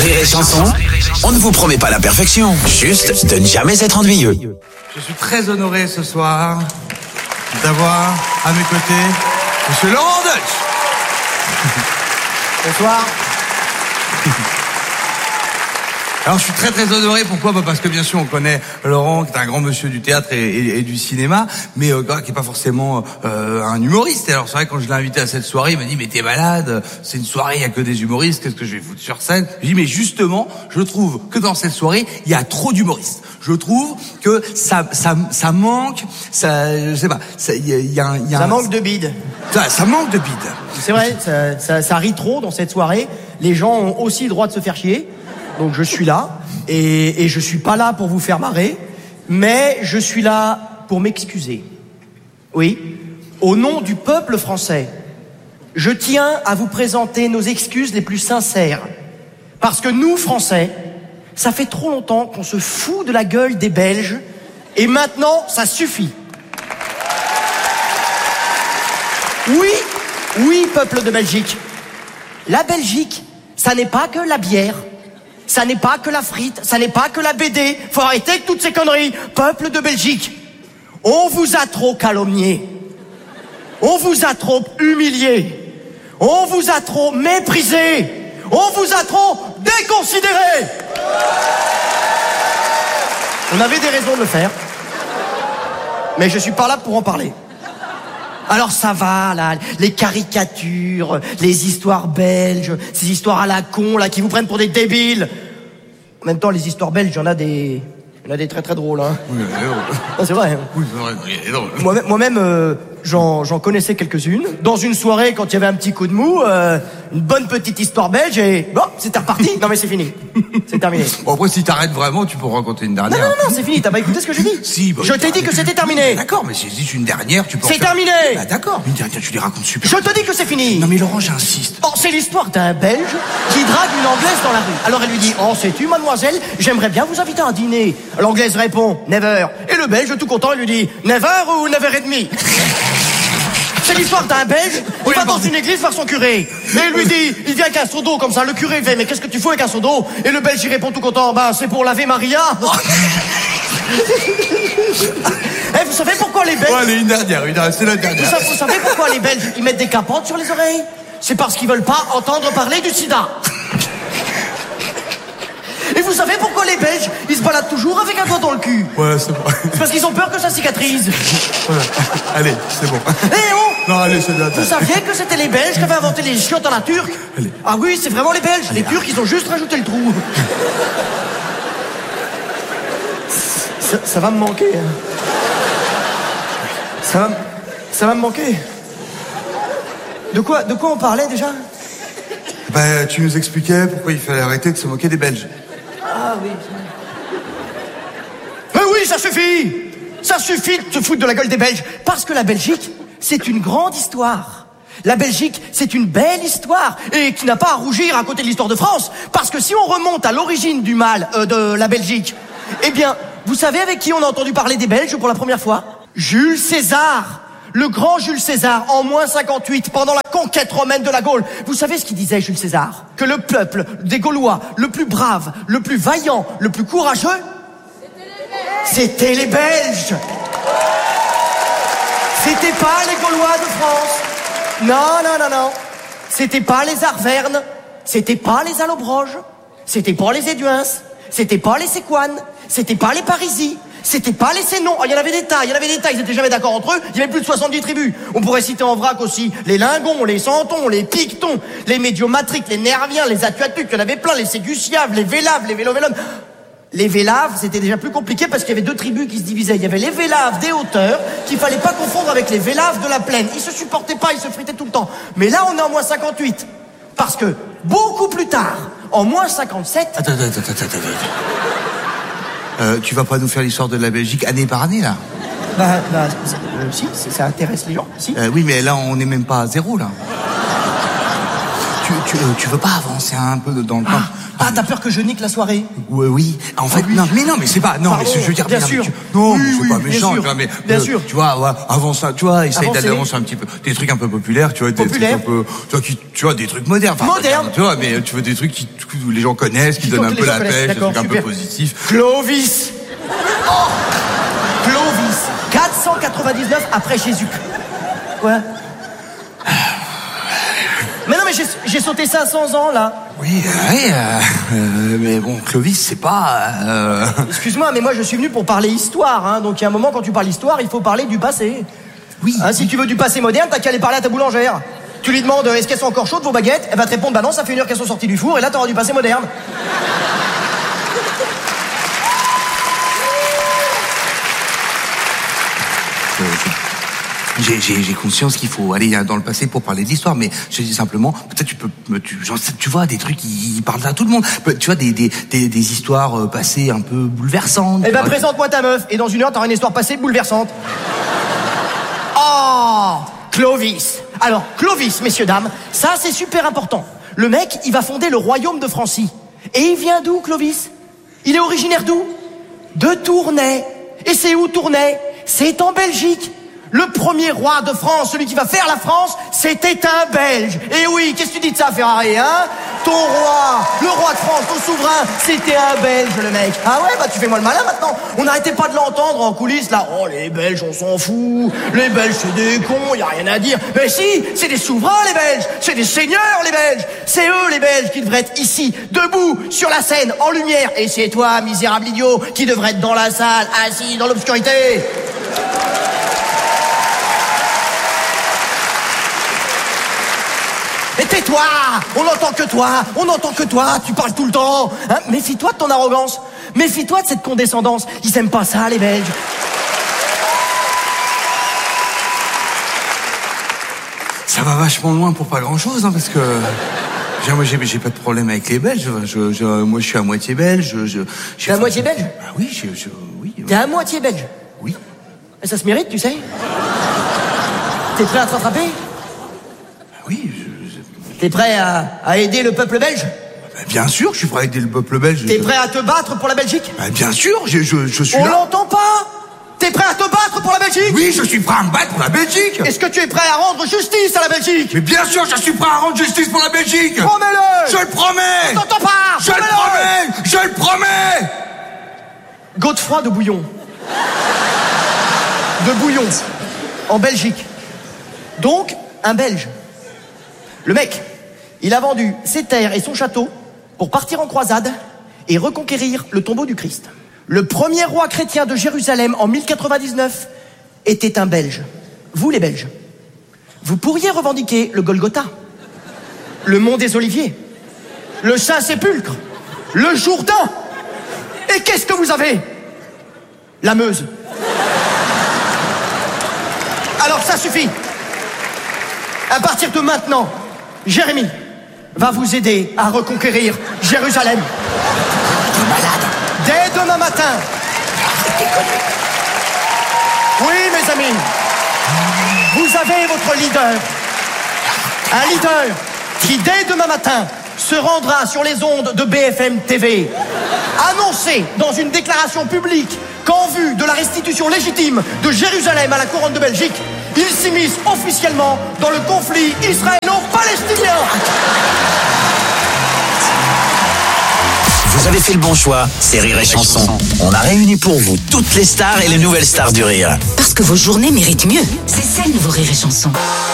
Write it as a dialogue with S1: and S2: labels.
S1: Rire et Chanson, on ne vous promet pas la perfection, juste de ne jamais être ennuyeux.
S2: Je suis très honoré ce soir d'avoir à mes côtés Monsieur Laurent Deutsch.
S3: Bonsoir.
S2: Alors je suis très très honoré, pourquoi ? Parce que bien sûr on connaît Laurent qui est un grand monsieur du théâtre et du cinéma, mais qui est pas forcément un humoriste. Et alors c'est vrai, quand je l'ai invité à cette soirée, il m'a dit mais t'es malade, c'est une soirée, il y a que des humoristes, qu'est-ce que je vais foutre sur scène ? Je lui ai dit mais justement, je trouve que dans cette soirée, il y a trop d'humoristes. Je trouve que ça manque, je sais pas,
S3: Ça manque de bide.
S2: Ça manque de bide.
S3: C'est vrai, ça rit trop dans cette soirée. Les gens ont aussi le droit de se faire chier. Donc je suis là, et je suis pas là pour vous faire marrer, mais je suis là pour m'excuser. Oui, au nom du peuple français, je tiens à vous présenter nos excuses les plus sincères. Parce que nous, Français, ça fait trop longtemps qu'on se fout de la gueule des Belges, et maintenant, ça suffit. Oui, peuple de Belgique. La Belgique, ça n'est pas que la bière. Ça n'est pas que la frite, ça n'est pas que la BD. Faut arrêter avec toutes ces conneries. Peuple de Belgique, on vous a trop calomnié. On vous a trop humilié. On vous a trop méprisé. On vous a trop déconsidéré. On avait des raisons de le faire. Mais je suis pas là pour en parler. Alors ça va, là, les caricatures, les histoires belges, ces histoires à la con, là, qui vous prennent pour des débiles. En même temps, les histoires belges, il y en a des très très drôles, hein.
S2: Oui,
S3: non, c'est vrai.
S2: Oui, c'est vrai.
S3: Moi-même, j'en connaissais quelques-unes. Dans une soirée, quand il y avait un petit coup de mou, une bonne petite histoire belge, et bon, c'était reparti. Non mais c'est fini. C'est terminé.
S2: Bon, après, si t'arrêtes vraiment, tu peux raconter une dernière.
S3: Non, c'est fini. T'as pas écouté ce que j'ai dit ?
S2: Si, bah,
S3: je t'ai dit que c'était terminé.
S2: D'accord, mais si je dis une dernière, tu peux.
S3: C'est terminé.
S2: Bah, d'accord. Une dernière, tu les racontes super.
S3: Je te dis que c'est fini.
S2: Non, mais Laurent, j'insiste.
S3: Oh, c'est l'histoire d'un Belge qui drague une Anglaise dans la rue. Alors elle lui dit, oh, sais-tu, mademoiselle, j'aimerais bien vous inviter à un dîner. L'Anglaise répond, never. Et le Belge, tout content, il lui dit, never ou never et demi. C'est l'histoire d'un Belge, il va dans une église voir son curé. Et il lui dit, il vient avec un seau d'eau comme ça. Le curé il fait, mais qu'est-ce que tu fais avec un seau d'eau ? Et le Belge, il répond tout content, bah, c'est pour laver Maria. Eh, vous savez pourquoi les Belges...
S2: Ouais, allez, une dernière, c'est la dernière.
S3: Vous savez pourquoi les Belges, ils mettent des capotes sur les oreilles ? C'est parce qu'ils veulent pas entendre parler du sida. Et vous savez pourquoi les Belges, ils se baladent toujours avec un doigt dans le cul ?
S2: Ouais, c'est bon.
S3: C'est parce qu'ils ont peur que ça cicatrise.
S2: Voilà. Allez, c'est bon.
S3: Eh oh !
S2: Non, allez, c'est la
S3: Vous saviez que c'était les Belges qui avaient inventé les chiottes à la turque ?
S2: Allez.
S3: Ah oui, c'est vraiment les Belges. Les Turcs, ils ont juste rajouté le trou. Ça va me manquer. Ça va me manquer. De quoi on parlait déjà ?
S2: Bah, tu nous expliquais pourquoi il fallait arrêter de se moquer des Belges.
S3: Ah oui. Mais oui, ça suffit. Ça suffit de se foutre de la gueule des Belges. Parce que la Belgique, c'est une grande histoire. La Belgique, c'est une belle histoire. Et qui n'a pas à rougir à côté de l'histoire de France. Parce que si on remonte à l'origine du mal de la Belgique, eh bien, vous savez avec qui on a entendu parler des Belges pour la première fois ? Jules César. Le grand Jules César, en moins 58, pendant la conquête romaine de la Gaule. Vous savez ce qu'il disait, Jules César ? Que le peuple des Gaulois, le plus brave, le plus vaillant, le plus courageux, c'était les Belges. C'était pas les Gaulois de France. Non. C'était pas les Arvernes. C'était pas les Allobroges. C'était pas les Éduins. C'était pas les Séquanes. C'était pas les Parisis. C'était pas les Sénons. Oh, il y en avait des tas, ils étaient jamais d'accord entre eux. Il y avait plus de 70 tribus. On pourrait citer en vrac aussi les Lingons, les Santons, les Pictons, les Médiomatriques, les Nerviens, les Atuatuques, il y en avait plein, les Ségusiaves, les Vélaves, les Vélovélum. Les Vélaves, c'était déjà plus compliqué parce qu'il y avait deux tribus qui se divisaient. Il y avait les Vélaves des hauteurs, qu'il fallait pas confondre avec les Vélaves de la plaine. Ils se supportaient pas, ils se fritaient tout le temps. Mais là, on est en moins 58. Parce que, beaucoup plus tard, en moins 57...
S2: Attends. Tu vas pas nous faire l'histoire de la Belgique année par année, là ?
S3: Si, ça intéresse les gens, si.
S2: Oui, mais là, on n'est même pas à zéro, là. tu veux pas avancer un peu dans le temps?
S3: Ah, t'as peur que je nique la soirée?
S2: Oui. En fait,
S3: oui.
S2: non, mais c'est pas. Non,
S3: Pardon,
S2: mais je veux dire,
S3: bien
S2: non,
S3: sûr.
S2: Non,
S3: Oui,
S2: c'est pas
S3: bien
S2: méchant.
S3: sûr.
S2: Tu vois, mais
S3: Bien sûr.
S2: Tu vois, ouais, avance ça. Tu vois, essaye
S3: Avancer.
S2: d'avancer un petit peu. Des trucs un peu populaires, tu vois, des
S3: Populaires.
S2: trucs un peu, tu vois, des trucs modernes. Enfin,
S3: Modernes.
S2: Tu vois, mais tu veux des trucs que les gens connaissent, qui donnent un peu la pêche, des trucs un peu positifs.
S3: Clovis. Oh, Clovis. 499 après Jésus-Christ. Ouais. Mais non, mais j'ai sauté 500 ans, là.
S2: Oui, mais bon, Clovis, c'est pas...
S3: Excuse-moi, mais moi, je suis venu pour parler histoire, hein. Donc, il y a un moment, quand tu parles histoire, il faut parler du passé.
S2: Oui.
S3: Hein, si tu veux du passé moderne, t'as qu'à aller parler à ta boulangère. Tu lui demandes, est-ce qu'elles sont encore chaudes, vos baguettes? Elle va te répondre, bah non, ça fait 1 heure qu'elles sont sorties du four, et là, t'auras du passé moderne.
S2: J'ai conscience qu'il faut aller dans le passé pour parler de l'histoire, mais je dis simplement, peut-être tu vois, des trucs qui parlent à tout le monde. Tu vois, des histoires passées un peu bouleversantes.
S3: Eh ben, présente-moi ta meuf, et dans 1 heure, t'auras une histoire passée bouleversante. Oh, Clovis. Alors, Clovis, messieurs, dames, ça, c'est super important. Le mec, il va fonder le royaume de Francie. Et il vient d'où, Clovis? Il est originaire d'où? De Tournai. Et c'est où, Tournai? C'est en Belgique. Le premier roi de France, celui qui va faire la France, c'était un Belge. Et oui, qu'est-ce que tu dis de ça, Ferrari, hein? Ton roi, le roi de France, ton souverain, c'était un Belge, le mec. Ah ouais, bah tu fais moi le malin maintenant. On n'arrêtait pas de l'entendre en coulisses, là. Oh, les Belges, on s'en fout. Les Belges, c'est des cons, y a rien à dire. Mais si, c'est des souverains, les Belges. C'est des seigneurs, les Belges. C'est eux, les Belges, qui devraient être ici, debout, sur la scène, en lumière. Et c'est toi, misérable idiot, qui devrait être dans la salle, assis dans l'obscurité. Mais tais-toi! On n'entend que toi, tu parles tout le temps, hein? Méfie-toi de ton arrogance, méfie-toi de cette condescendance, ils aiment pas ça, les Belges.
S2: Ça va vachement loin pour pas grand-chose, hein, parce que... Moi, j'ai pas de problème avec les Belges, moi je suis à moitié belge,
S3: T'es à moitié belge?
S2: Ah oui, oui.
S3: T'es à moitié belge?
S2: Oui.
S3: Et ça se mérite, tu sais? T'es prêt à te rattraper?
S2: Oui,
S3: T'es prêt à aider le peuple belge?
S2: bien sûr, je suis prêt à aider le peuple belge.
S3: T'es prêt à te battre pour la Belgique?
S2: Bien sûr, je suis
S3: On
S2: là.
S3: l'entend pas? T'es prêt à te battre pour la Belgique?
S2: Oui, je suis prêt à me battre pour la Belgique.
S3: Est-ce que tu es prêt à rendre justice à la Belgique?
S2: Mais bien sûr, je suis prêt à rendre justice pour la Belgique.
S3: Promets-le!
S2: Je le promets.
S3: Je t'entends pas!
S2: Je le promets.
S3: Godefroy de Bouillon. De Bouillon. En Belgique. Donc, un Belge. Le mec, il a vendu ses terres et son château pour partir en croisade et reconquérir le tombeau du Christ. Le premier roi chrétien de Jérusalem en 1099 était un Belge. Vous, les Belges, vous pourriez revendiquer le Golgotha, le mont des Oliviers, le Saint-Sépulcre, le Jourdain. Et qu'est-ce que vous avez? La Meuse. Alors ça suffit. À partir de maintenant, Jérémy va vous aider à reconquérir Jérusalem.
S2: T'es malade.
S3: Dès demain matin. Oui, mes amis. Vous avez votre leader. Un leader qui, dès demain matin, se rendra sur les ondes de BFM TV. Annoncer dans une déclaration publique qu'en vue de la restitution légitime de Jérusalem à la couronne de Belgique, il s'immisce officiellement dans le conflit israélo-palestinien.
S1: Vous avez fait le bon choix, c'est Rire et Chanson. On a réuni pour vous toutes les stars et les nouvelles stars du rire.
S4: Parce que vos journées méritent mieux. C'est celle de vos Rires et Chansons.